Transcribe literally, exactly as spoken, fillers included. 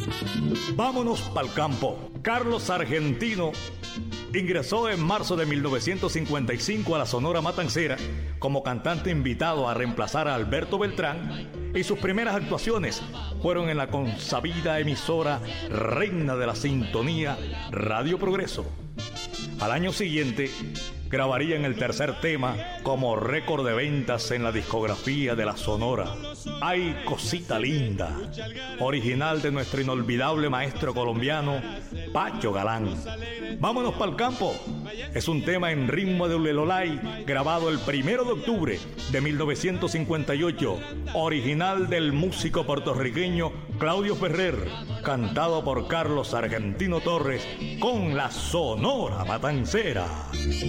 Vámonos pa'l campo. Carlos Argentino ingresó en marzo de mil novecientos cincuenta y cinco a la Sonora Matancera como cantante invitado a reemplazar a Alberto Beltrán, y sus primeras actuaciones fueron en la consabida emisora reina de la sintonía Radio Progreso. Al año siguiente grabarían el tercer tema como récord de ventas en la discografía de la Sonora, Ay Cosita Linda, original de nuestro inolvidable maestro colombiano Pacho Galán. Vámonos pa'l campo. Es un tema en ritmo de ulelolay grabado el primero de octubre de mil novecientos cincuenta y ocho, original del músico puertorriqueño Claudio Ferrer, cantado por Carlos Argentino Torres con la Sonora Matancera.